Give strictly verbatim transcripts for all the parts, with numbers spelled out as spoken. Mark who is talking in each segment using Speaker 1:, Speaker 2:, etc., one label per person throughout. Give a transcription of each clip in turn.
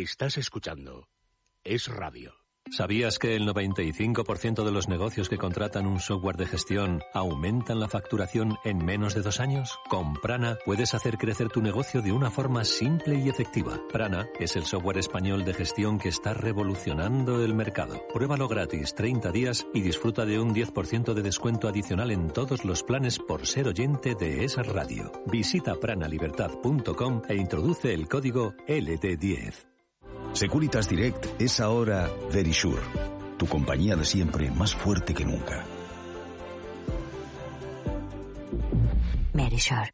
Speaker 1: Estás escuchando Es Radio.
Speaker 2: ¿Sabías que el noventa y cinco por ciento de los negocios que contratan un software de gestión aumentan la facturación en menos de dos años? Con Prana puedes hacer crecer tu negocio de una forma simple y efectiva. Prana es el software español de gestión que está revolucionando el mercado. Pruébalo gratis treinta días y disfruta de un diez por ciento de descuento adicional en todos los planes por ser oyente de esa radio. Visita pranalibertad punto com e introduce el código L D diez.
Speaker 3: Securitas Direct es ahora Verisure, tu compañía de siempre más fuerte que nunca.
Speaker 4: Verisure.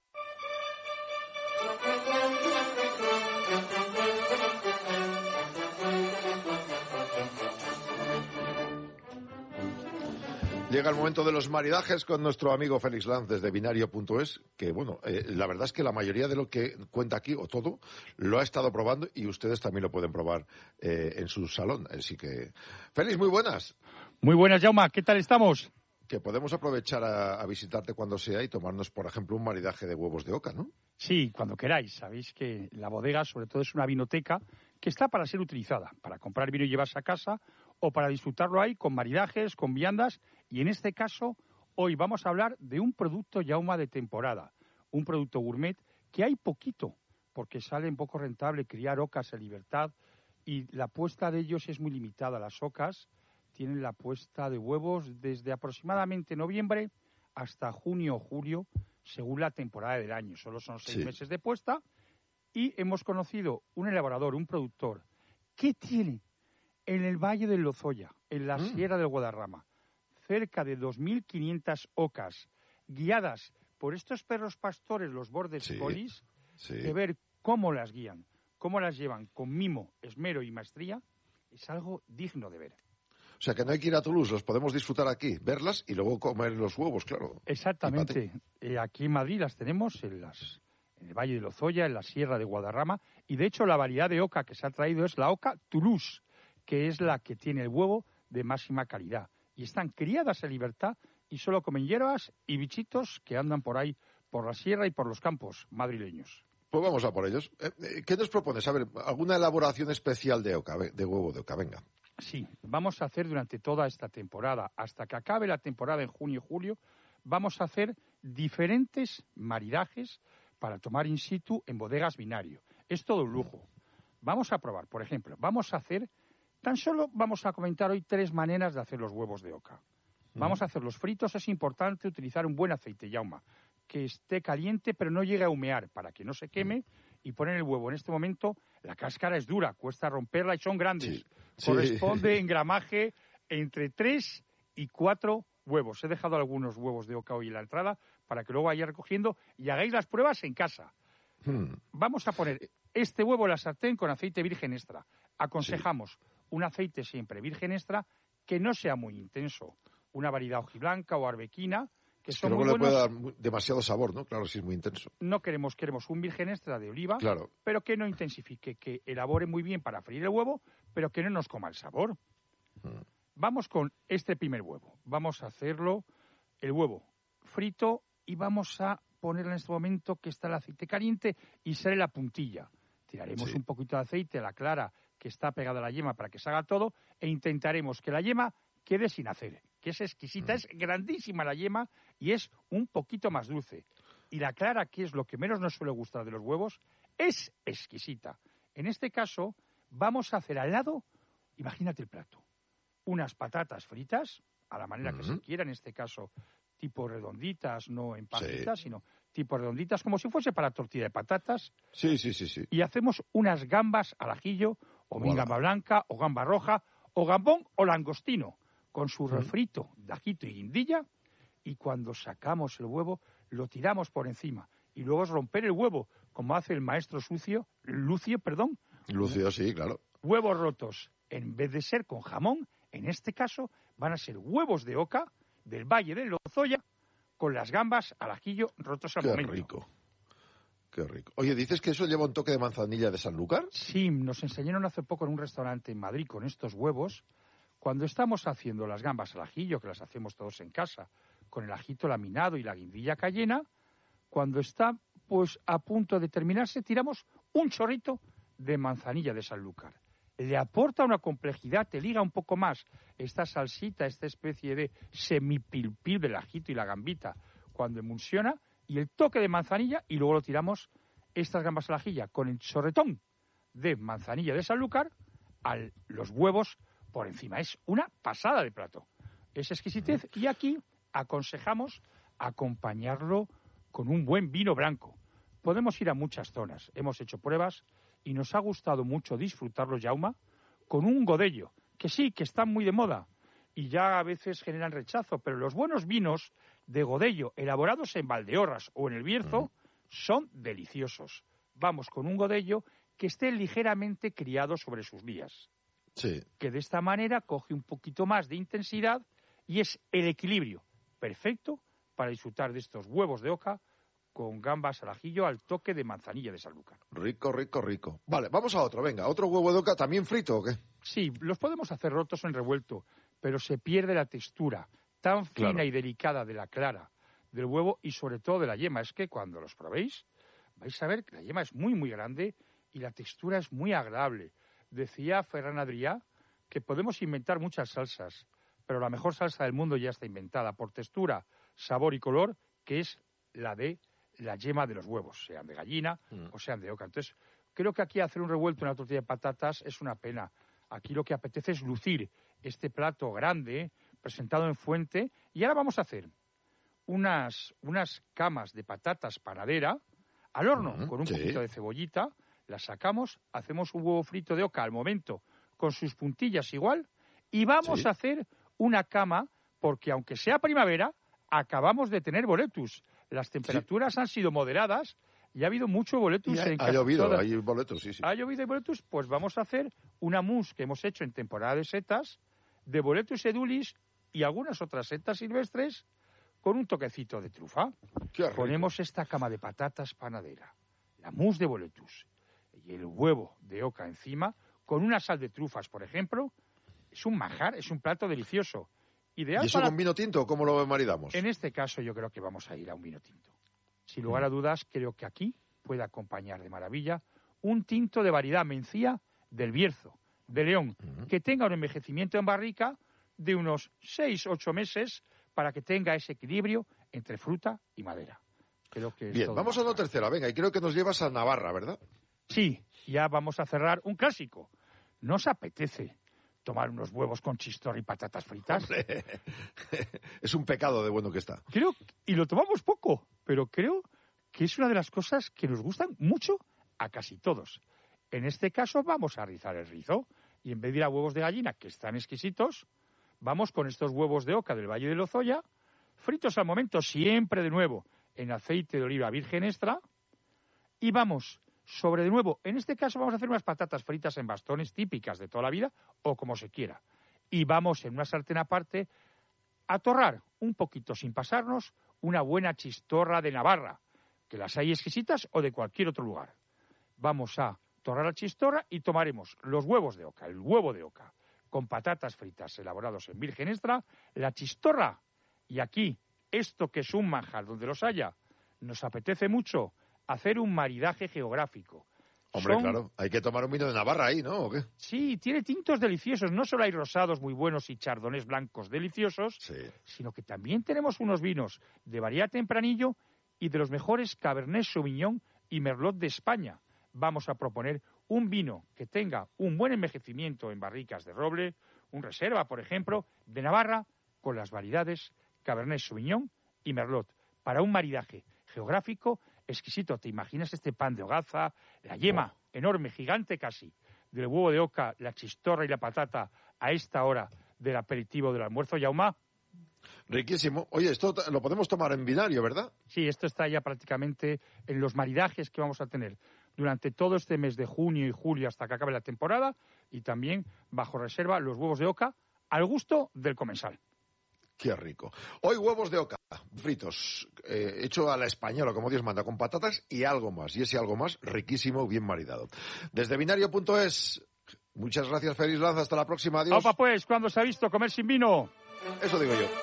Speaker 5: Llega el momento de los maridajes con nuestro amigo Félix Lanz desde binario punto es, que bueno, eh, la verdad es que la mayoría de lo que cuenta aquí, o todo, lo ha estado probando y ustedes también lo pueden probar eh, en su salón. Así que, Félix, muy buenas.
Speaker 6: Muy buenas, Jaume, ¿qué tal estamos?
Speaker 5: Que podemos aprovechar a, a visitarte cuando sea y tomarnos, por ejemplo, un maridaje de huevos de oca, ¿no?
Speaker 6: Sí, cuando queráis. Sabéis que la bodega, sobre todo, es una vinoteca que está para ser utilizada, para comprar vino y llevarse a casa, o para disfrutarlo ahí con maridajes, con viandas. Y en este caso, hoy vamos a hablar de un producto Jaume de temporada, un producto gourmet que hay poquito, porque sale un poco rentable criar ocas en libertad y la puesta de ellos es muy limitada. Las ocas tienen la puesta de huevos desde aproximadamente noviembre hasta junio o julio, según la temporada del año. Solo son seis sí. meses de puesta. Y hemos conocido un elaborador, un productor, que tiene en el Valle del Lozoya, en la mm. Sierra del Guadarrama, cerca de dos mil quinientas ocas guiadas por estos perros pastores, los border
Speaker 5: sí,
Speaker 6: collies,
Speaker 5: sí.
Speaker 6: de ver cómo las guían, cómo las llevan con mimo, esmero y maestría, es algo digno de ver.
Speaker 5: O sea, que no hay que ir a Toulouse, los podemos disfrutar aquí, verlas y luego comer los huevos, claro.
Speaker 6: Exactamente. Eh, aquí en Madrid las tenemos en, las, en el Valle del Lozoya, en la Sierra de Guadarrama, y de hecho la variedad de oca que se ha traído es la oca Toulouse, que es la que tiene el huevo de máxima calidad. Y están criadas en libertad y solo comen hierbas y bichitos que andan por ahí, por la sierra y por los campos madrileños.
Speaker 5: Pues vamos a por ellos. ¿Qué nos propones? A ver, ¿alguna elaboración especial de oca, de huevo de oca? Venga.
Speaker 6: Sí, vamos a hacer durante toda esta temporada, hasta que acabe la temporada en junio y julio, vamos a hacer diferentes maridajes para tomar in situ en bodegas binario. Es todo un lujo. Vamos a probar, por ejemplo, vamos a hacer... Tan solo vamos a comentar hoy tres maneras de hacer los huevos de oca. Vamos a hacer los fritos. Es importante utilizar un buen aceite, Jaume, que esté caliente pero no llegue a humear para que no se queme, y poner el huevo. En este momento la cáscara es dura, cuesta romperla y son grandes. Sí. Corresponde sí. en gramaje entre tres y cuatro huevos. He dejado algunos huevos de oca hoy en la entrada para que luego vayáis recogiendo y hagáis las pruebas en casa. Hmm. Vamos a poner este huevo en la sartén con aceite virgen extra. Aconsejamos... Sí. Un aceite siempre virgen extra, que no sea muy intenso. Una variedad hojiblanca o arbequina, que
Speaker 5: es
Speaker 6: son
Speaker 5: que
Speaker 6: muy
Speaker 5: luego
Speaker 6: buenos.
Speaker 5: Le puede dar demasiado sabor, ¿no? Claro, si es muy intenso.
Speaker 6: No queremos, queremos un virgen extra de oliva,
Speaker 5: claro.
Speaker 6: pero que no intensifique, que elabore muy bien para freír el huevo, pero que no nos coma el sabor. Hmm. Vamos con este primer huevo. Vamos a hacerlo, el huevo frito, y vamos a ponerlo en este momento que está el aceite caliente y sale la puntilla. Tiraremos sí. un poquito de aceite a la clara que está pegada a la yema para que se haga todo, e intentaremos que la yema quede sin hacer, que es exquisita, mm. es grandísima la yema y es un poquito más dulce. Y la clara, que es lo que menos nos suele gustar de los huevos, es exquisita. En este caso, vamos a hacer al lado, imagínate el plato, unas patatas fritas, a la manera mm. que se quiera, en este caso tipo redonditas, no en pajitas, sí. sino tipo redonditas, como si fuese para tortilla de patatas.
Speaker 5: Sí, sí, sí, sí.
Speaker 6: Y hacemos unas gambas al ajillo, o bien gamba blanca, o gamba roja, o gambón, o langostino, con su refrito de ajito y guindilla, y cuando sacamos el huevo, lo tiramos por encima. Y luego es romper el huevo, como hace el maestro sucio, Lucio, perdón.
Speaker 5: Lucio, sí, claro.
Speaker 6: Huevos rotos, en vez de ser con jamón, en este caso, van a ser huevos de oca, del Valle del Lozoya, con las gambas al ajillo rotos al
Speaker 5: Qué
Speaker 6: momento.
Speaker 5: Qué rico. Qué rico. Oye, ¿dices que eso lleva un toque de manzanilla de Sanlúcar?
Speaker 6: Sí, nos enseñaron hace poco en un restaurante en Madrid con estos huevos. Cuando estamos haciendo las gambas al ajillo, que las hacemos todos en casa, con el ajito laminado y la guindilla cayena, cuando está pues a punto de terminarse, tiramos un chorrito de manzanilla de Sanlúcar. le aporta una complejidad, te liga un poco más esta salsita, esta especie de semipilpil del ajito y la gambita cuando emulsiona, y el toque de manzanilla, y luego lo tiramos estas gambas al ajillo con el chorretón de manzanilla de Sanlúcar a los huevos por encima. Es una pasada de plato. Es exquisitez. Y aquí aconsejamos acompañarlo con un buen vino blanco. Podemos ir a muchas zonas. Hemos hecho pruebas y nos ha gustado mucho disfrutarlo, Jaume, con un godello, que sí, que están muy de moda y ya a veces generan rechazo, pero los buenos vinos de godello elaborados en Valdeorras o en el Bierzo uh-huh. son deliciosos. Vamos con un godello que esté ligeramente criado sobre sus vías.
Speaker 5: Sí.
Speaker 6: Que de esta manera coge un poquito más de intensidad y es el equilibrio perfecto para disfrutar de estos huevos de oca con gambas al ajillo al toque de manzanilla de Sanlúcar.
Speaker 5: Rico, rico, rico. Vale, vamos a otro, venga. ¿Otro huevo de oca también frito o qué?
Speaker 6: Sí, los podemos hacer rotos en revuelto, pero se pierde la textura tan fina claro. y delicada de la clara del huevo y sobre todo de la yema. Es que cuando los probéis vais a ver que la yema es muy, muy grande y la textura es muy agradable. Decía Ferran Adrià que podemos inventar muchas salsas, pero la mejor salsa del mundo ya está inventada por textura, sabor y color, que es la de la yema de los huevos, sean de gallina mm. o sean de oca. Entonces, creo que aquí hacer un revuelto en una tortilla de patatas es una pena. Aquí lo que apetece es lucir este plato grande, presentado en fuente, y ahora vamos a hacer unas, unas camas de patatas panadera al horno, mm, con un sí. poquito de cebollita, las sacamos, hacemos un huevo frito de oca al momento, con sus puntillas igual, y vamos sí. a hacer una cama, porque aunque sea primavera, acabamos de tener boletus. Las temperaturas sí. han sido moderadas y ha habido mucho boletus.
Speaker 5: Ha,
Speaker 6: en
Speaker 5: ha llovido,
Speaker 6: todas.
Speaker 5: hay boletus, sí, sí.
Speaker 6: Ha llovido y boletus, pues vamos a hacer una mousse que hemos hecho en temporada de setas, de boletus edulis y algunas otras setas silvestres con un toquecito de trufa. Ponemos esta cama de patatas panadera, la mousse de boletus y el huevo de oca encima, con una sal de trufas, por ejemplo. Es un manjar, es un plato delicioso. Ideal
Speaker 5: ¿Y eso
Speaker 6: para...
Speaker 5: con vino tinto o cómo lo maridamos?
Speaker 6: En este caso yo creo que vamos a ir a un vino tinto. Sin lugar a dudas, creo que aquí puede acompañar de maravilla un tinto de variedad mencía del Bierzo, de León, uh-huh. que tenga un envejecimiento en barrica de unos seis, ocho meses para que tenga ese equilibrio entre fruta y madera. Creo que es
Speaker 5: Bien,
Speaker 6: todo
Speaker 5: vamos a una tercera, venga, y creo que nos llevas a Navarra, ¿verdad?
Speaker 6: Sí, ya vamos a cerrar un clásico. ¿No os apetece tomar unos huevos con chistorra y patatas fritas?
Speaker 5: Hombre, es un pecado de bueno que está.
Speaker 6: Creo, y lo tomamos poco, pero creo que es una de las cosas que nos gustan mucho a casi todos. En este caso vamos a rizar el rizo y en vez de ir a huevos de gallina, que están exquisitos, vamos con estos huevos de oca del Valle de Lozoya, fritos al momento, siempre de nuevo, en aceite de oliva virgen extra, y vamos sobre de nuevo, en este caso vamos a hacer unas patatas fritas en bastones típicas de toda la vida, o como se quiera. Y vamos en una sartén aparte a torrar un poquito sin pasarnos una buena chistorra de Navarra, que las hay exquisitas o de cualquier otro lugar. Vamos a torrar la chistorra y tomaremos los huevos de oca, el huevo de oca, con patatas fritas elaborados en virgen extra, la chistorra, y aquí, esto que es un manjar donde los haya, nos apetece mucho hacer un maridaje geográfico.
Speaker 5: Hombre,
Speaker 6: Son...
Speaker 5: claro, hay que tomar un vino de Navarra ahí, ¿no? ¿O qué?
Speaker 6: Sí, tiene tintos deliciosos. No solo hay rosados muy buenos y chardonnés blancos deliciosos,
Speaker 5: sí.
Speaker 6: sino que también tenemos unos vinos de variedad tempranillo y de los mejores Cabernet Sauvignon y Merlot de España. Vamos a proponer un vino que tenga un buen envejecimiento en barricas de roble, un reserva, por ejemplo, de Navarra, con las variedades Cabernet Sauvignon y Merlot, para un maridaje geográfico exquisito. ¿Te imaginas este pan de hogaza, la yema oh. enorme, gigante casi, del huevo de oca, la chistorra y la patata a esta hora del aperitivo del almuerzo, Jaume?
Speaker 5: Riquísimo. Oye, esto lo podemos tomar en binario, ¿verdad?
Speaker 6: Sí, esto está ya prácticamente en los maridajes que vamos a tener durante todo este mes de junio y julio hasta que acabe la temporada, y también bajo reserva los huevos de oca al gusto del comensal.
Speaker 5: Qué rico. Hoy huevos de oca, fritos, eh, hecho a la española, como Dios manda, con patatas y algo más. Y ese algo más, riquísimo, bien maridado. Desde binario punto es, muchas gracias, Félix Lanza. Hasta la próxima. Adiós.
Speaker 6: Opa, pues, ¿cuándo se ha visto comer sin vino?
Speaker 5: Eso digo yo.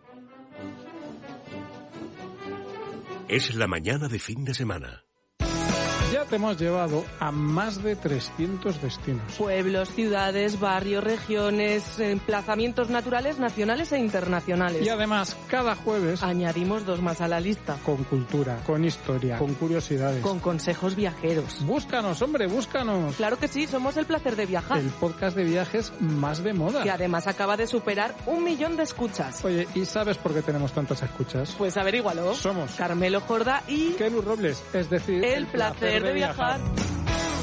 Speaker 1: Es la mañana de fin de semana.
Speaker 4: Ya te hemos llevado a más de trescientos destinos.
Speaker 7: Pueblos, ciudades, barrios, regiones, emplazamientos naturales, nacionales e internacionales.
Speaker 4: Y además, cada jueves
Speaker 7: añadimos dos más a la lista.
Speaker 4: Con cultura, con historia, con curiosidades.
Speaker 7: Con consejos viajeros.
Speaker 4: Búscanos, hombre, búscanos.
Speaker 7: Claro que sí, somos El Placer de Viajar.
Speaker 4: El podcast de viajes más de moda.
Speaker 7: Que además acaba de superar un millón de escuchas.
Speaker 4: Oye, ¿y sabes por qué tenemos tantas escuchas?
Speaker 7: Pues averígualo.
Speaker 4: Somos
Speaker 7: Carmelo Jorda y...
Speaker 4: Kelu Robles, es decir...
Speaker 7: El, el placer, placer de, de viajar. viajar.